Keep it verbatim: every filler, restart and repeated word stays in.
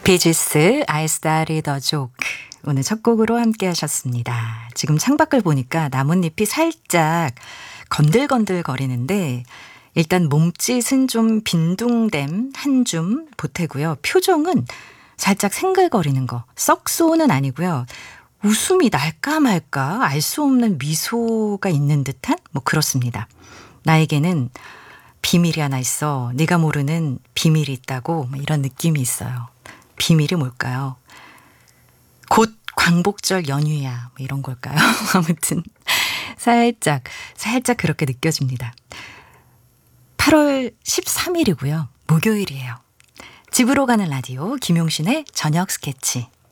비지스 I started a joke 오늘 첫 곡으로 함께 하셨습니다. 지금 창밖을 보니까 나뭇잎이 살짝 건들건들 거리는데 일단 몸짓은 좀 빈둥댐 한 줌 보태고요. 표정은 살짝 생글거리는 거 썩소는 아니고요. 웃음이 날까 말까 알 수 없는 미소가 있는 듯한 뭐 그렇습니다. 나에게는 비밀이 하나 있어. 네가 모르는 비밀이 있다고 뭐 이런 느낌이 있어요. 비밀이 뭘까요? 곧 광복절 연휴야 뭐 이런 걸까요? 아무튼 살짝 살짝 그렇게 느껴집니다. 팔월 십삼일이고요. 목요일이에요. 집으로 가는 라디오 김용신의 저녁 스케치